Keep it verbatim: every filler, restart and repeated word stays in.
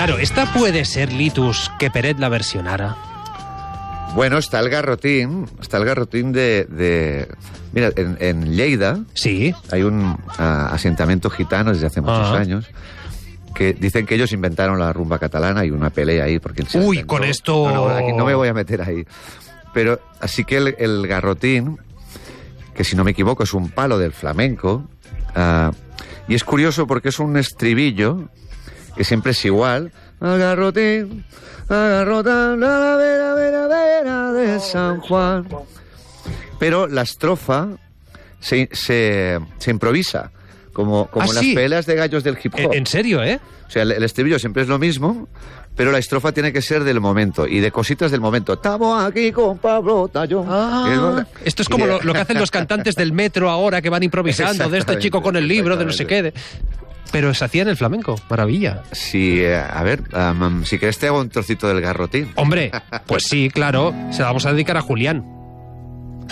Claro, esta puede ser, Litus, que Peret la versionara. Bueno, está el garrotín, está el garrotín de... de mira, en, en Lleida sí. hay un uh, asentamiento gitano desde hace muchos ah. años que dicen que ellos inventaron la rumba catalana y una pelea ahí. Porque se Uy, inventó. con esto... No, no, aquí no me voy a meter ahí. Pero así que el, el garrotín, que si no me equivoco es un palo del flamenco, uh, y es curioso porque es un estribillo que siempre es igual. Garrotín, agarrotán, la vera, vera, vera de San Juan. Pero la estrofa se, se, se improvisa, como, como ¿Ah, en las sí? peleas de gallos del hip hop. ¿En serio, eh? O sea, el, el estribillo siempre es lo mismo, pero la estrofa tiene que ser del momento, y de cositas del momento. Estamos aquí con Pablo Tallón. Ah, esto es como lo, lo que hacen los cantantes del metro ahora, que van improvisando, de este chico con el libro, de no sé qué... De... Pero se hacía en el flamenco, maravilla. Sí, eh, a ver, um, si querés te hago un trocito del garrotín. Hombre, pues sí, claro, se la vamos a dedicar a Julián.